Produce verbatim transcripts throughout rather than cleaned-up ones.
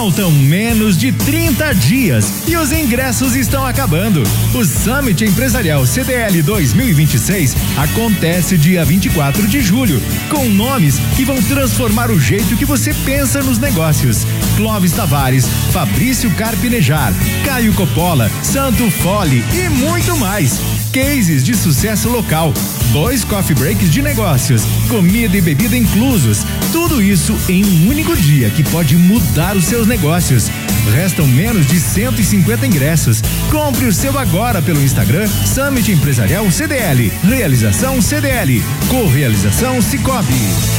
Faltam menos de trinta dias e os ingressos estão acabando. O Summit Empresarial C D L dois mil e vinte e seis acontece dia vinte e quatro de julho, com nomes que vão transformar o jeito que você pensa nos negócios. Clóvis Tavares, Fabrício Carpinejar, Caio Coppola, Santo Fole e muito mais. Cases de sucesso local, dois coffee breaks de negócios, comida e bebida inclusos. Tudo isso em um único dia que pode mudar os seus negócios. Restam menos de cento e cinquenta ingressos. Compre o seu agora pelo Instagram Summit Empresarial C D L. Realização C D L. Correalização Cicobi.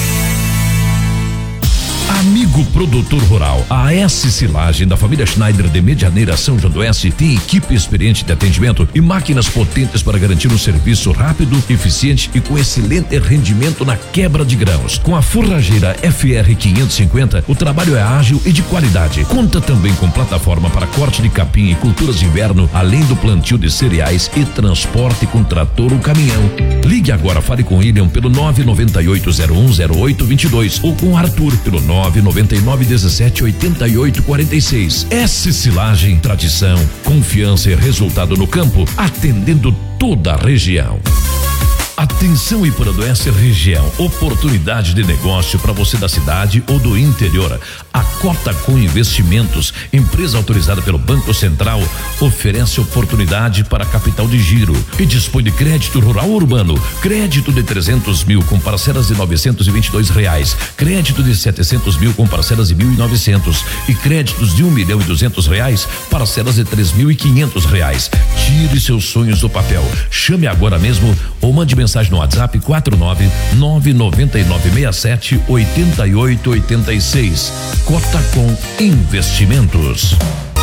Amigo produtor rural, a S Silagem da família Schneider de Medianeira São João do Oeste tem equipe experiente de atendimento e máquinas potentes para garantir um serviço rápido, eficiente e com excelente rendimento na quebra de grãos. Com a forrageira F R quinhentos e cinquenta, o trabalho é ágil e de qualidade. Conta também com plataforma para corte de capim e culturas de inverno, além do plantio de cereais e transporte com trator ou caminhão. Ligue agora, fale com William pelo nove nove oito zero um zero oito dois dois ou com Arthur pelo nove nove nove dezessete oitenta e oito quarenta e seis. S Silagem, tradição, confiança e resultado no campo, atendendo toda a região. Atenção Ipuranduense região, oportunidade de negócio para você da cidade ou do interior. A Cotacom Investimentos, empresa autorizada pelo Banco Central, oferece oportunidade para capital de giro e dispõe de crédito rural urbano, crédito de trezentos mil com parcelas de novecentos e vinte e dois reais, crédito de setecentos mil com parcelas de mil e novecentos e créditos de um milhão e duzentos reais, parcelas de três mil e quinhentos reais. Tire seus sonhos do papel. Chame agora mesmo ou mande mensagem no WhatsApp quatro nove nove nove nove seis sete oito oito oito seis. Cotacom Investimentos.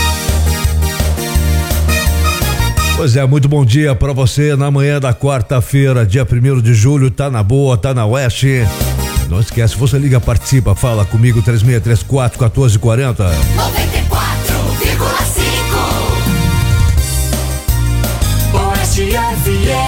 Pois é, muito bom dia para você na manhã da quarta-feira, dia primeiro de julho, tá na boa, tá na Oeste. Não esquece, você liga, participa, fala comigo, três seis três quatro, um quatro quatro zero. noventa e quatro vírgula cinco Oeste F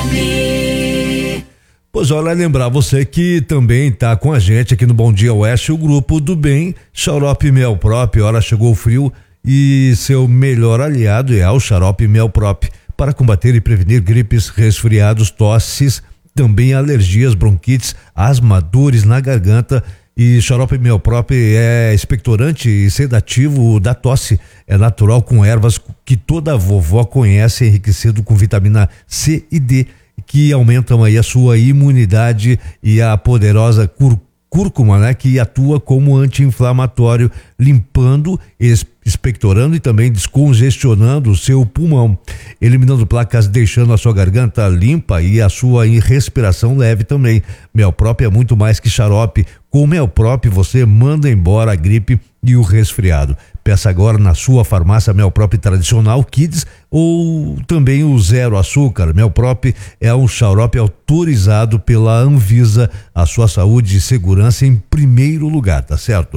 M. Pois olha, lembrar você que também tá com a gente aqui no Bom Dia Oeste, o grupo do bem, Xarope Mel Prop. Hora chegou o frio e seu melhor aliado é o Xarope Mel Prop, para combater e prevenir gripes, resfriados, tosses, também alergias, bronquites, asma, dores na garganta. E Xarope Mel Prop é expectorante e sedativo da tosse, é natural com ervas que toda vovó conhece, enriquecido com vitamina C e D, que aumentam aí a sua imunidade, e a poderosa cur, cúrcuma, né, que atua como anti-inflamatório, limpando, expectorando e também descongestionando o seu pulmão, eliminando placas, deixando a sua garganta limpa e a sua respiração leve também. Mel Prop é muito mais que xarope. Com Mel Prop você manda embora a gripe e o resfriado. Peça agora na sua farmácia Mel Prop tradicional Kids ou também o zero açúcar. Mel Prop é um xarope autorizado pela Anvisa, a sua saúde e segurança em primeiro lugar, tá certo?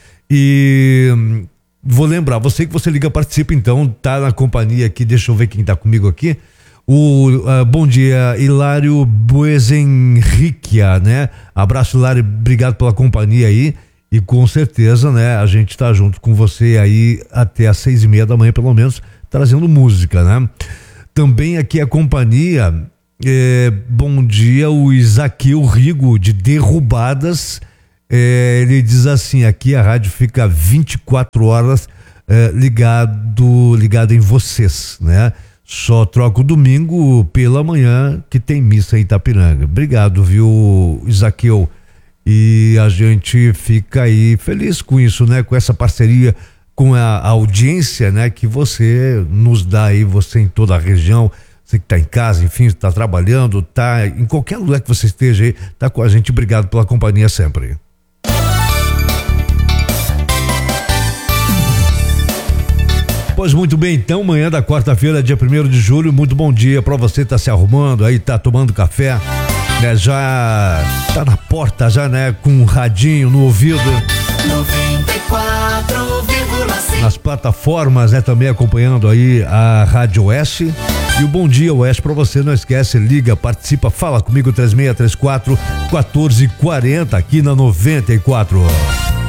E vou lembrar, você que você liga, participa então, tá na companhia aqui, deixa eu ver quem tá comigo aqui. O uh, bom dia, Hilário Buesenriquia, né? Abraço, Hilário, obrigado pela companhia aí. E com certeza, né, a gente tá junto com você aí até às seis e meia da manhã, pelo menos, trazendo música, né? Também aqui a companhia, é, bom dia, o Isaqueu Rigo, de Derrubadas, é, ele diz assim, aqui a rádio fica vinte e quatro horas é, ligado, ligado em vocês, né? Só troca o domingo pela manhã que tem missa em Itapiranga. Obrigado, viu, Isaqueu? E a gente fica aí feliz com isso, né? Com essa parceria com a audiência, né? Que você nos dá aí, você em toda a região, você que tá em casa, enfim, tá trabalhando, tá em qualquer lugar que você esteja aí, tá com a gente. Obrigado pela companhia sempre. Pois muito bem, então, manhã da quarta-feira, dia primeiro de julho, muito bom dia pra você, tá se arrumando aí, tá tomando café, né, já tá na porta já, né, com um radinho no ouvido. noventa e quatro vírgula cinco Nas plataformas, né, também acompanhando aí a Rádio Oeste. E o Bom Dia Oeste pra você, não esquece, liga, participa, fala comigo, três seis três quatro, um quatro quatro zero aqui na noventa e quatro.